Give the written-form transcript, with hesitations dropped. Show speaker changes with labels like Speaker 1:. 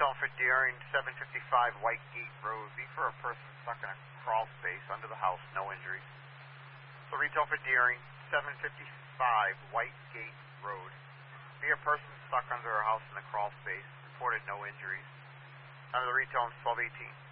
Speaker 1: tone for Deering, 755 White Gate Road. Be for a person stuck in a crawl space under the house, no injuries. So retone for Deering, 755 White Gate Road. Be a person stuck under a house in the crawl space. Reported no injuries. Under the retone, 1218.